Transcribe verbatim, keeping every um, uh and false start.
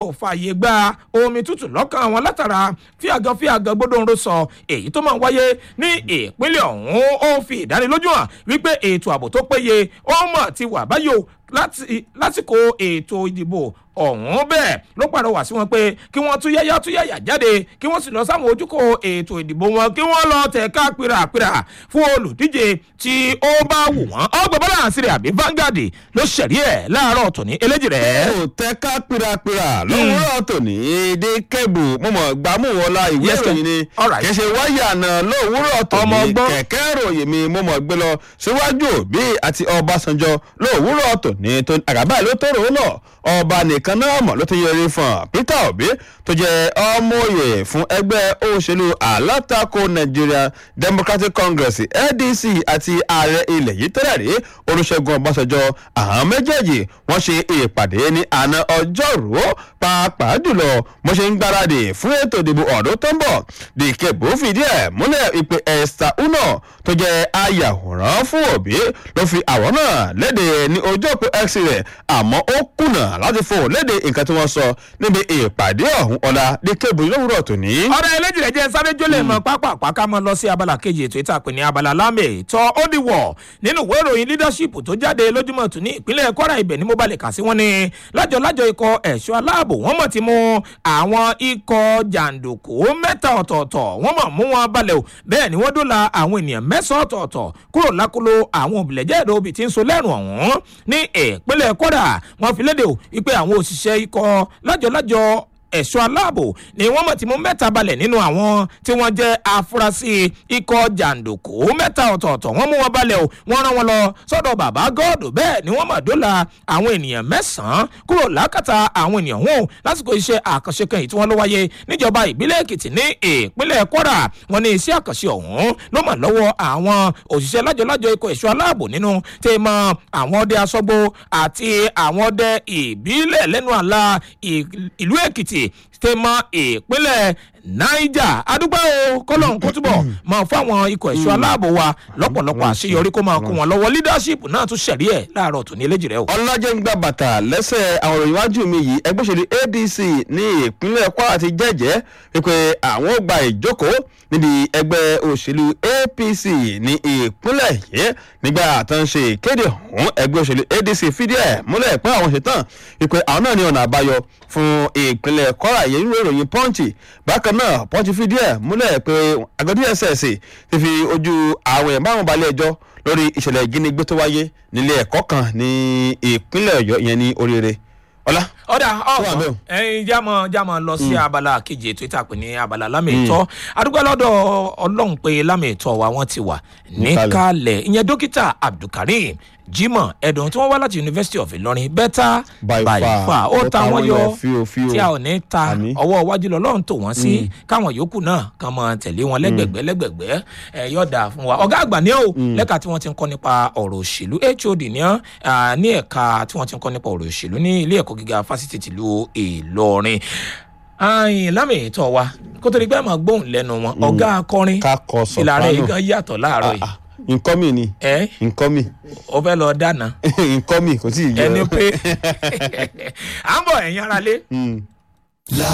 fààyè gba omi tútù lọ́kàn wọn látara fíàgàn fíàgàn gbódòǹro sọ èyí tó máa ń wáyé ní ìpínlẹ̀ ọ̀hún ó fi ìdánilójú hàn wípé ètò ààbò tó péye ó mọ̀ ti wà báyò lásìkò ètò ìdìbò ọ̀hún bẹ́ẹ̀ ló pàrọwà sí wọn pé kí wọ́n tún yáyá tún yáyà jáde kí wọ́n sì lọ sáwọn ojúkò ètò ìdìbò wọn kí wọ́n lọ tẹ̀ka pìràpìrà fún olùdíje tí ó bá wù wọ́n ọgbọ̀n bọ́lá àṣírí àbí Vanguard ló ṣẹ̀rí ẹ̀ láàárọ̀ tòní eléjì rẹ̀. ó tẹ̀ka pìràpìrà lówùúrọ̀ tòní èdè kébù mo mọ̀ gbámú wọlá ìwé ìròyìn ni kẹsẹ̀ wáyà náà lówùúrọ̀ tòní kẹ̀kẹ́ ròyìn mi mo mọ̀ gbé lọ síwájú Òbí àti Ọbásanjọ́ lówùúrọ̀ tòní tó àgàbà ló tó rò ó lọ ọba nìkan náà mọ̀ ló ti yẹrí fún Peter Obi tó jẹ́ ọmọye fún ẹgbẹ́ òṣèlú alátakò Nigeria Democratic Congress N D C àti ààrẹ ilẹ̀ yìí tẹ́lẹ̀ rí Olúṣẹ́gun Ọbásanjọ́ àwọn méjèèjì wọ́n ṣe ìpàdé ní àná ọjọ́rú pàápàá jùlọ mo ṣe ń gbáradì fún ètò ìdìbò ọdún tó ń bọ̀ dìkebù fìdí ẹ̀ múlẹ̀ ìpè Esther Uno tó jẹ́ ayàwòrán fún Obi ló fi àwòrán náà léde ní ojú òpó X rẹ̀ àmọ́ ó kùnà láti fò léde nǹkan tí wọ́n sọ níbi ìpàdé ọ̀hún ọ̀la dìkebù lówùrọ̀ tòní. ọ̀rọ̀ eléjì rẹ̀ jẹ́ sáré jólè mọ́ pápá pàká mọ́ lọ sí abala kejì ètò ìtàpè ní abala lámì tọ́ ó di wọ̀ nínú ìwé ìròyìn leadership tó jáde lójúmọ́ tòní ìpínlẹ̀ Kwara ibẹ̀ ní mo balẹ̀ kà sí wọn ni lájọ lájọ ikọ̀ ẹ̀ṣọ́ aláàbò wọ́n mọ̀ ti mú àwọn ikọ̀ jàǹdùkú mẹ́ta ọ̀tọ̀ọ̀tọ̀ wọ́n mọ̀ mú wọn balẹ̀ o bẹ́ẹ̀ ni wọ́n dóòlà àwọn ènìyàn mẹ́sàn-án ọ̀tọ̀ọ̀tọ̀ kúrò lákòlò àwọn òbílẹ̀jẹ́ èdè obì tí ń so lẹ́rùn ọ̀hún ní ìpínlẹ̀ Kwara wọ́n fi léde o wípé àwọn òṣìṣẹ́ ikọ̀ lájọ lájọ ẹ̀ṣọ́ aláàbò ni wọ́n mọ̀ tí mú mẹ́ta balẹ̀ nínú àwọn tí wọ́n jẹ́ afurasí ikọ̀ jàǹdùkú mẹ́ta ọ̀tọ̀ọ̀tọ̀ wọ́n mú wọn balẹ̀ o wọ́n rán wọn lọ sọ́dọ̀ bàbá gọ́ọ̀dù bẹ́ẹ̀ ni wọ́n mọ̀ dóòlà àwọn ènìyàn mẹ́sàn-án kúrò lákàtà àwọn ènìyàn wọn lásìkò iṣẹ́ àkànṣe kan tí wọ́n ló wáyé níjọba ìbílẹ̀ Èkìtì ní ìpínlẹ̀ Kwara wọn ní iṣẹ́ àkànṣe ọ̀hún ló mọ̀ lọ́wọ́ àwọn òṣìṣẹ́ lájọlájọ ikọ̀ ẹ̀ṣọ́ aláàbò nínú tẹ́ mọ àwọn ọdẹ aṣọ́gbó àti àwọn ọdẹ ìbílẹ̀ lẹ́nu àlà ìlú Èkìtì tẹmọ ìpínlẹ̀ Niger adúgbò kọlọ́n kó túbọ̀ máa fún àwọn ikọ̀ ẹ̀ṣọ́ aláàbò wa lọ́pọ̀lọpọ̀ àṣeyọrí kó máa kó wọn lọ́wọ́ leadership náà tún ṣẹ̀rí ẹ̀ láàárọ̀ tó ní eléjì rẹ̀ o. ọlájẹ́ ń gba bàtà lẹ́sẹ̀ àwọn òròyìn iwájú mi yìí ẹgbẹ́ òṣèlú A D C ní ìpínlẹ̀ Kwara ti jẹ́jẹ́ pé àwọn ò gba ìjókòó níbi ẹgbẹ́ òṣèlú A P C ní ìpínlẹ̀ yìí nígbà tó ń ṣe ìkéde ọ̀hún ẹgbẹ́ òṣèlú A D C fìdí ẹ̀ múlẹ̀ pé àwọn ṣetán pé àwọn náà ní ọ̀nà àbáyọ fún ìpínlẹ̀ Kwara yìí nínú ìròyìn Punch bákan náà Punch fìdí ẹ̀ múlẹ̀ pé àgọ́ D S S ti fi ojú àwọn ẹ̀ márùn-ún balẹ̀ ẹjọ́ lórí ìṣẹ̀lẹ̀ ìjínigbé tó wáyé nílé ẹ̀kọ́ kan ní ìpínlẹ̀ Ọ̀yọ́ ìyẹn ní Oríire. ọlá. ọ̀dà ọ̀hún ẹ̀yin jámọ̀ jámọ̀ lọ sí abala kejì ètò ìtàpè ní abala lámì ìtọ́ adúgbò lọ́dọ̀ Ọlọ́run pé lámì ìtọ́ wa wọ́n ti wà níkàlẹ̀ ìyẹn dókítà Abdulkareem Jimoh Ẹ̀dùn tí wọ́n wá láti University of Ìlọrin better by far ó ta wọ́n yọ tí a ò ní ta ọwọ́ iwájú lọ́lọ́run tó wọ́n sí káwọn yòókù náà kàn mọ́ tẹ̀lé wọn lẹ́gbẹ̀gbẹ́ lẹ́gbẹ̀gbẹ́ ẹ̀ yọ̀dà fún wa ọ̀gá àgbà ní ò lẹ́ka tí wọ́n ti ń kọ́ nípa ọ̀rọ̀ òṣèlú H O D ní ní ẹ̀ka tí wọ́n ti ń kọ́ nípa ọ̀rọ̀ òṣèlú ní ilé ẹ̀kọ́ gíga fásitì tìlú Ìlọrin ayin lámì ìtọ́ wa kó tó di pé máa gbóhùn lẹ́nu wọn ọ̀gá akọrin ìlànà ìgan yàtọ̀ láàárọ̀ yìí nǹkan mi ni nǹkan mi. o fẹ́ lọ dáná. nǹkan mi kò tí ì yọ. ẹni pé à ń bọ̀ ẹ̀yin aráalé.